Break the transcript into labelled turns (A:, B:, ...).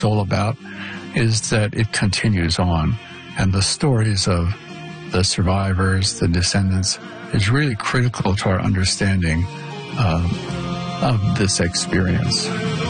A: all about is that it continues on. And the stories of the survivors, the descendants, is really critical to our understanding of this experience.